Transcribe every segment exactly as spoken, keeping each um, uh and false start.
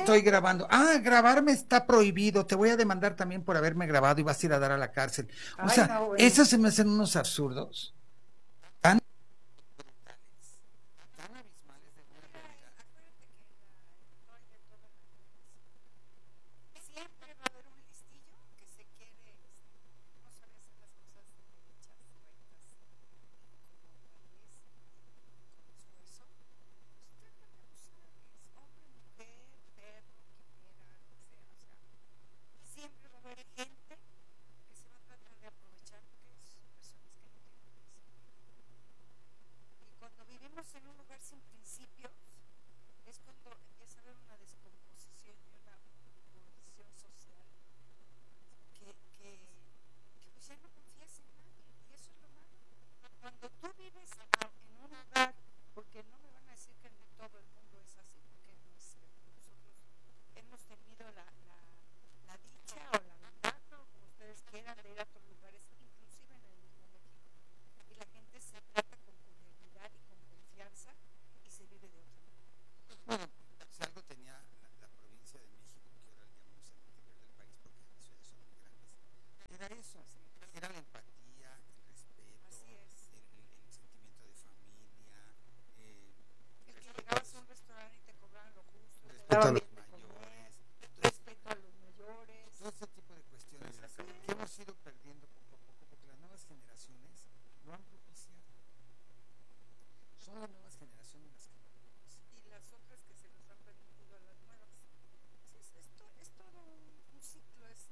estoy grabando. Ah, grabarme está prohibido. Te voy a demandar también por haberme grabado y vas a ir a dar a la cárcel. O Ay, sea, no, bueno. esos se me hacen unos absurdos tan brutales, tan abismales de una Mira, realidad. acuérdate que en la, el rol de toda la vida siempre va a haber un listillo que se quiere, este, no sabe hacer las cosas derechas, rectas, como parece, con esfuerzo. Pues trata de abusar, es hombre, mujer, perro, quimera, lo que sea. O sea, siempre va a haber gente que se va a tratar de aprovechar porque es personas que no tienen principios. Y cuando vivimos en un lugar sin principios, es cuando empieza a haber una descomposición y una pudrición social que, que, que pues ya no confías en nadie. Y eso es lo malo. Cuando tú vives en un lugar, porque no me van a decir que en todo el mundo es así, porque no es cierto. Nosotros hemos tenido la, la, la dicha o la ventaja, o como ustedes quieran, de ir a otros lugares, inclusive en el mismo México. Y la gente se trata con cordialidad y con confianza y se vive de otra manera. Bueno, si algo tenía la, la provincia de México, que ahora le llamamos el interior del país porque las ciudades son muy grandes, era eso, era la empatía, el respeto, Así es. el, el, el sentimiento de familia, eh, El que respeto a llegabas los, a un restaurante y te cobraban lo justo, te respeto a daban los bien de comer, mayores, todo ese, respeto a los mayores. todo ese tipo de cuestiones Así que es. hemos ido perdiendo poco a poco porque las nuevas generaciones lo han propiciado. Son las nuevas generaciones las que lo propician. Y las otras que se los han permitido a las nuevas. Sí, es, esto, es todo un, un ciclo. Es,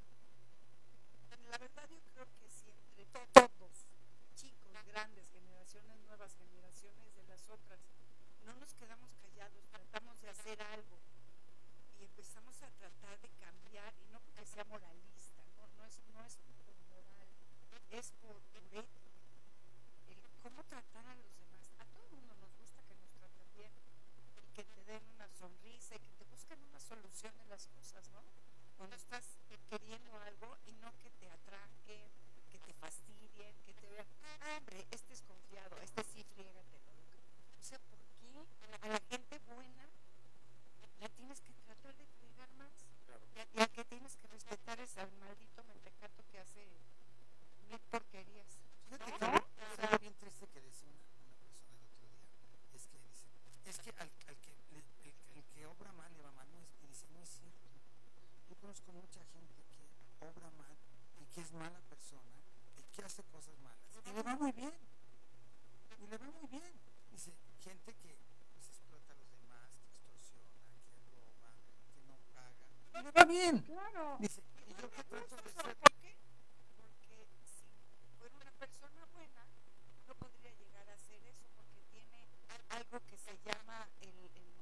la verdad yo creo que si entre todos, chicos, grandes, generaciones, nuevas generaciones de las otras, no nos quedamos callados, tratamos de hacer algo y empezamos a tratar de cambiar, y no porque sea moralista, no, no, es, no es por moral, es por, por ética, el cómo tratar a los demás. A todo el mundo nos gusta que nos traten bien y que te den una sonrisa y que te busquen una solución de las cosas, ¿no? Cuando estás queriendo algo y no que te atranquen, que te fastidien, que te vean, ah, hombre, este es confiado, este sí, friégatelo. O sea, ¿por qué a la gente buena la tienes que tratar de fregar más? Claro. Y al que tienes que respetar es al maldito mentecato que hace mil porquerías. Fíjate ¿No? que ¿No? algo, O algo sea, bien triste que decía una, una persona el otro día es que dice, es que al, al que le, el, el que obra mal le va mal, no es, y dice, no es cierto. Yo conozco mucha gente que obra mal y que es mala persona y que hace cosas malas y le va muy bien, y le va muy bien. Dice, gente que pues explota a los demás, que extorsiona, que roba, que no paga, y le va bien. claro. Dice, Y y no yo que me trato gusta, de ¿sabe ser... por qué? Porque si fuera una persona buena, no podría llegar a hacer eso porque tiene algo que se llama el, el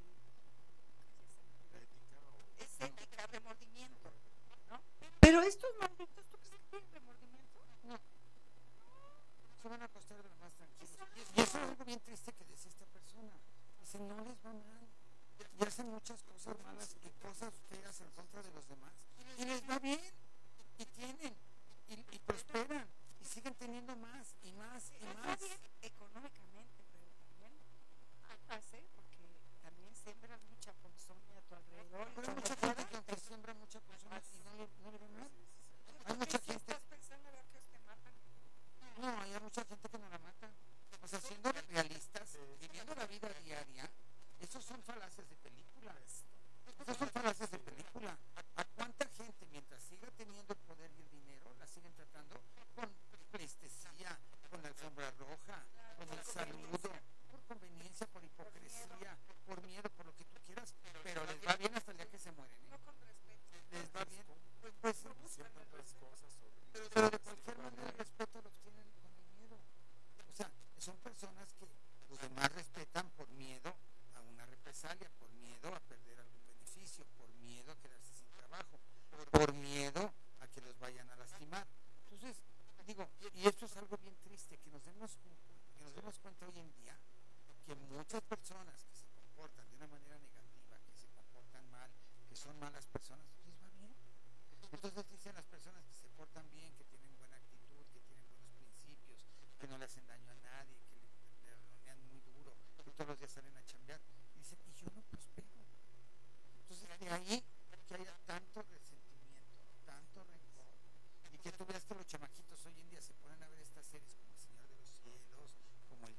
ética o... es No. ética, remordimiento, ¿no? Pero estos malditos, ¿tú crees que tienen remordimiento? No, se van a acostar de lo más tranquilos. Y, y eso es algo bien triste que decía esta persona. Dice, no les va mal. Y hacen muchas cosas malas y cosas feas en contra de los demás. Y les va bien. Y tienen. Y, y prosperan. Y siguen teniendo más y más y Les va más. bien económicamente, pero también aguas, ¿eh? Porque también siembras mucha ponzoña a tu alrededor. Pero hay mucha gente que aunque siembra mucha persona y no le, no le va mal. Hay mucha Si gente... estás pensando ver que te matan. No, hay mucha gente que no la mata. O sea, siendo realistas, viviendo la vida diaria, esos son falacias de película. Esos son falacias de película. ¿A cuánta gente, mientras siga teniendo el poder y el dinero, la siguen tratando con pleistesía, con la alfombra roja, con el saludo, por conveniencia, por hipocresía, por miedo, por lo que tú quieras, pero les va bien hasta el día que se mueren, ¿eh? No con respeto. Les va bien. Pues, pues No buscan el respeto. pero, pero de cualquier manera el respeto lo obtienen con el miedo. O sea, son personas que los demás respetan por miedo a una represalia, por miedo a perder algún beneficio, por miedo a quedarse sin trabajo, por, por miedo a que los vayan a lastimar. Entonces, digo, y esto es algo bien triste, que nos demos, que nos demos cuenta hoy en día que muchas personas que se comportan de una manera negativa, que se comportan mal, que son malas personas, les va bien. Entonces dicen las personas que se portan bien, que tienen buena actitud, que tienen buenos principios, que no le hacen daño a nadie, que le, le ronean muy duro, que todos los días salen a chambear. Y dicen, y yo no prospero. Entonces de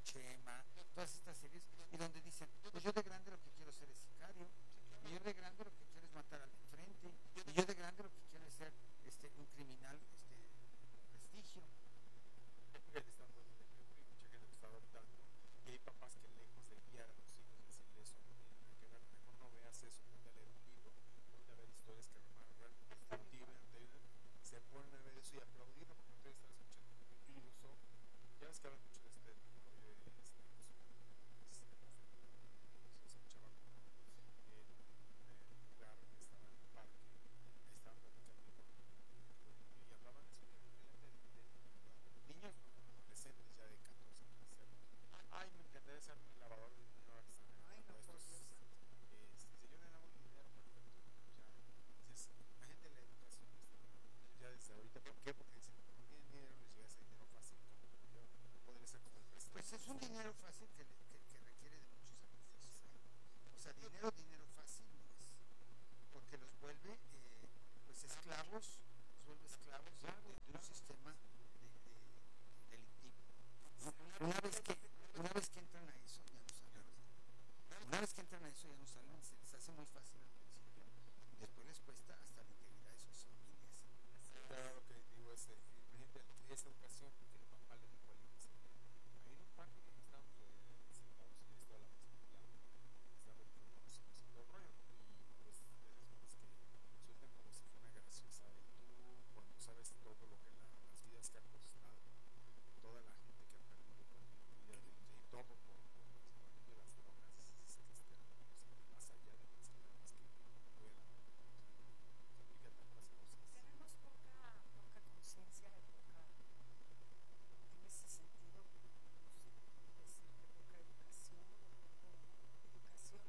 Chema, todas estas series, y donde dicen, pues yo de grande lo que quiero ser es sicario, y yo de grande lo que quiero es matar al de enfrente, y yo de grande lo que quiero es ser este, un criminal este, con prestigio. El estado de mucha gente lo está adoptando, y hay papás que lejos de guiar a los hijos, decirle eso no tiene nada que ver, mejor no veas eso, ponte a leer un libro, ponte a ver historias que realmente te motiven, te ayuden, se ponen a ver eso y aplaudirlo porque no te están escuchando. Incluso, ya ves que hablan mucho de este rollo de este, los, los, se escuchaba como en, en un lugar que estaba en un parque, ahí estaban platicando con, con un niño y hablaban de eso, de, de, de, de, de niños, no, adolescentes ya de catorce, quince años. Ay, me encantaría ser mi lavador de dinero ahora que están empezando Ay, no, estos. Eh, dice, yo le lavo el dinero, perfecto. Ya, dices, imagínate la educación que está ya desde ahorita. ¿Por qué? Porque dicen, como no tienen dinero, les llega ese dinero fácil, como yo. Podría ser como el préstamo. Pues es un dinero fácil que, le, que, que requiere de muchos sacrificios. ¿Eh? O sea, dinero, dinero fácil no es. Porque los vuelve eh, pues esclavos, los vuelve esclavos de, de, de un sistema de, de, de delictivo. Una vez que, una vez que entran a eso, ya no salen. Una vez que entran a eso, ya no salen, se les hace muy fácil al principio, y después les cuesta hasta la integridad de sus familias. Claro, lo que digo es, eh, imagínate esa educación que el papá le dijo al hijo ese día. Ahí en un parque que estábamos eh, sentados y ahí estaba la maestra hablando, estaba con los hijos y todo el rollo. Y pues de esas cosas que sueltan como si fuera graciosa. Y tú, cuando sabes todo lo que la, las vidas que ha costado, toda la gente que ha perdido por vida de, de todo por, por, por el de las drogas, es que es terrible. O sea, más allá de las problemas que puede la mano, se aplica tantas cosas. Tenemos poca, poca conciencia y poca, en ese sentido, no sé decirte, poca educación, poca educación.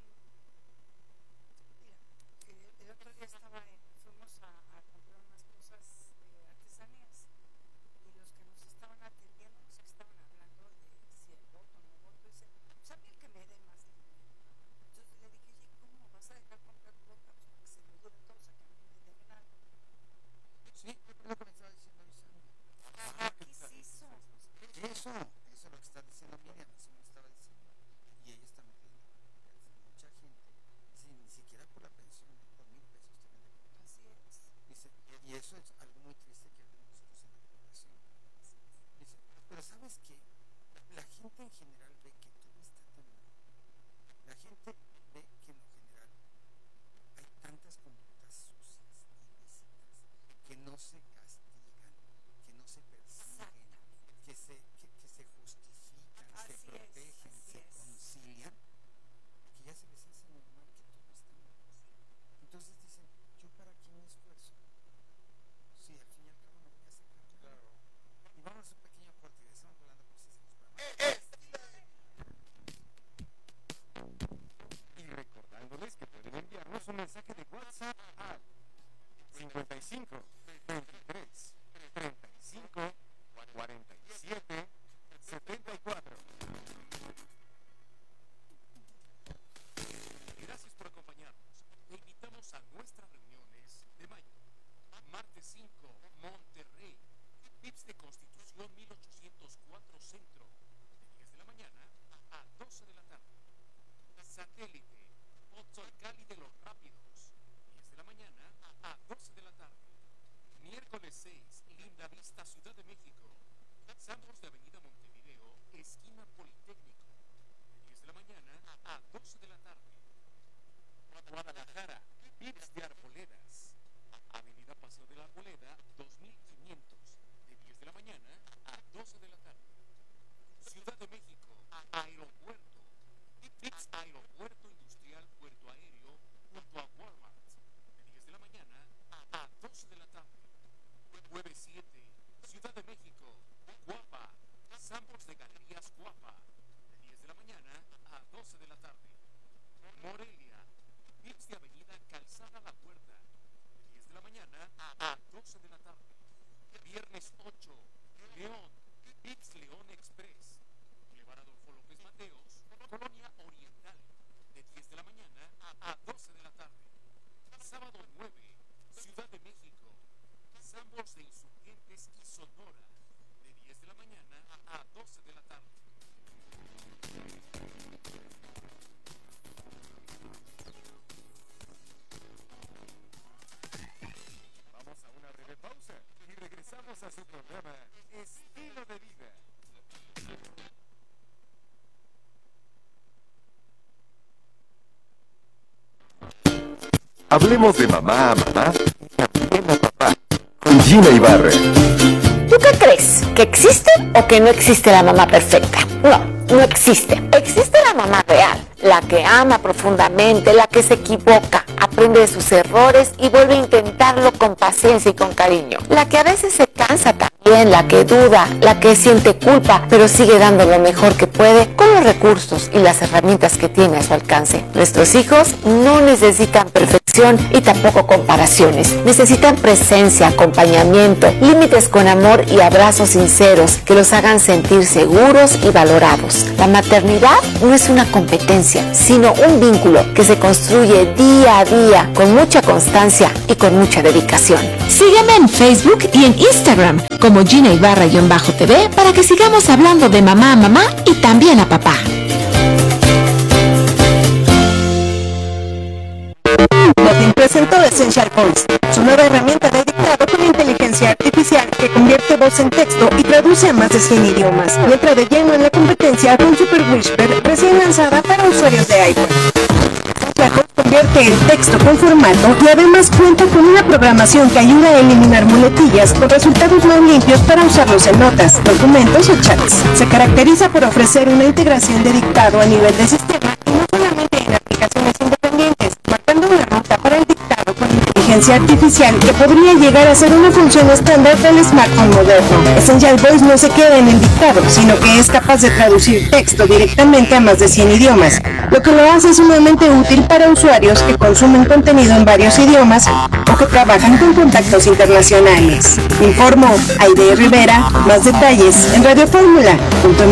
Mira, el, el otro día estaba en, fuimos a, a comprar unas cosas de artesanías y los que nos estaban atendiendo, los que estaban hablando de si el voto o no voto, dice, pues a mí el que me dé más dinero. Entonces le dije, oye, ¿cómo vas a dejar comprar tu boca? Pues para que se lo lleven todos a que a mí me den algo. Sí, es lo que me estaba diciendo Lisandra. Ajá, ¿qué es eso? Eso, eso es lo que está diciendo Miriam, eso me estaba diciendo. Y ella está metida en la cárcel. Mucha gente, sin, ni siquiera por la pensión, por mil pesos te vende boca. Así es. Dice, y eso es algo muy triste que vemos nosotros en la población. Dice, pero ¿sabes qué? La gente en general ve que todo está tan mal. La gente ve que en lo general hay tantas conductas sucias, ilícitas, que no se castigan, que no se persiguen, que se, que, que se justifican, Así se protegen, es, se es. concilian, que ya se les hace normal que todo está mal. Entonces dicen, ¿yo para qué me esfuerzo? Si al fin y al cabo no voy a sacar nada. Claro. Y vamos a un pequeño corte y estamos hablando por si se nos programa. Y recordándoles que pueden enviarnos un mensaje de WhatsApp al cincuenta y cinco, veintitrés, treinta y cinco, cuarenta y siete, setenta y cuatro. Gracias por acompañarnos. Te invitamos a nuestras reuniones de mayo. Martes cinco, Monterrey. V I P S de Constitución mil ochocientos cuatro Centro. De diez de la mañana a doce de la tarde. Satélite. Pozolcali de los Rápidos. diez de la mañana a doce de la tarde. Miércoles seis, Linda Vista, Ciudad de México. Sambors de Avenida Montevideo, esquina Politécnico. De diez de la mañana a doce de la tarde. Guadalajara, V I P S de Arboledas. Avenida Paseo de la Arboleda, dos mil quinientos. De diez de la mañana a doce de la tarde. Ciudad de México, Aeropuerto. V I P S Aeropuerto Industrial Puerto Aéreo junto a Walmart. De diez de la mañana a doce de la tarde. Jueves siete, Ciudad de México, Cuapa. Sambors de Galerías Cuapa. De diez de la mañana a doce de la tarde. Morelia, V I P S de Avenida Calzada La Puerta. De diez de la mañana a doce de la tarde. Viernes ocho, León, V I P S León Express. Boulevard Adolfo López Mateos, Colonia Oriental. De diez de la mañana a doce de la tarde. Sábado nueve, Ciudad de México. Sambors de Insurgentes y Sonora. De diez de la mañana a doce de la tarde. Hablemos de mamá a mamá y también a papá. Con Gina Ibarra. ¿Tú qué crees? ¿Que existe o que no existe la mamá perfecta? No, no existe. Existe la mamá real, la que ama profundamente, la que se equivoca, aprende de sus errores y vuelve a intentarlo con paciencia y con cariño. La que a veces se cansa también, la que duda, la que siente culpa, pero sigue dando lo mejor que puede con los recursos y las herramientas que tiene a su alcance. Nuestros hijos no necesitan perfección y tampoco comparaciones. Necesitan presencia, acompañamiento, límites con amor y abrazos sinceros que los hagan sentir seguros y valorados. La maternidad no es una competencia, sino un vínculo que se construye día a día con mucha constancia y con mucha dedicación. Sígueme en Facebook y en Instagram como Gina Ibarra-T V para que sigamos hablando de mamá a mamá y también a papá. Nothing presentó Essential Voice, su nueva herramienta de dictado con inteligencia artificial que convierte voz en texto y traduce a más de cien idiomas. Y entra de lleno en la competencia con Super Whisper, recién lanzada para usuarios de iPhone. Essential Voice convierte el texto con formato y además cuenta con una programación que ayuda a eliminar muletillas con resultados más limpios para usarlos en notas, documentos o chats. Se caracteriza por ofrecer una integración de dictado a nivel de sistema y no solamente en aplicaciones independientes, marcando una ruta para el dictado con inteligencia artificial que podría llegar a ser una función estándar del smartphone moderno. Essential Voice no se queda en el dictado, sino que es capaz de traducir texto directamente a más de cien idiomas, lo que lo hace sumamente útil para usuarios que consumen contenido en varios idiomas o que trabajan con contactos internacionales. Informó Aide Rivera. Más detalles en radio fórmula punto